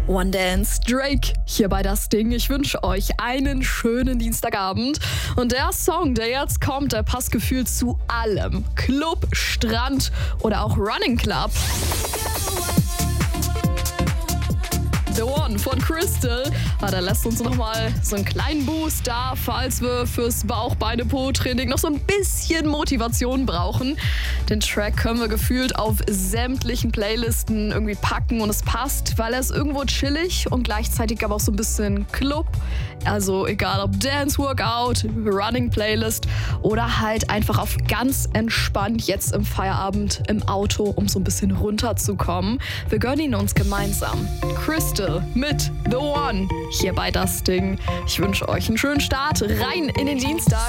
One Dance, Drake, hier bei Das Ding. Ich wünsche euch einen schönen Dienstagabend. Und der Song, der jetzt kommt, der passt gefühlt zu allem. Club, Strand oder auch Running Club. The One von Crystal. Der lässt uns nochmal so einen kleinen Boost da, falls wir fürs Bauch-Beine-Po-Training noch so ein bisschen Motivation brauchen. Den Track können wir gefühlt auf sämtlichen Playlisten irgendwie packen und es passt, weil er ist irgendwo chillig und gleichzeitig aber auch so ein bisschen Club. Also egal ob Dance, Workout, Running Playlist oder halt einfach auf ganz entspannt jetzt im Feierabend im Auto, um so ein bisschen runterzukommen. Wir gönnen ihn uns gemeinsam. Crystal mit The One hier bei Das Ding. Ich wünsche euch einen schönen Start rein in den Dienstag.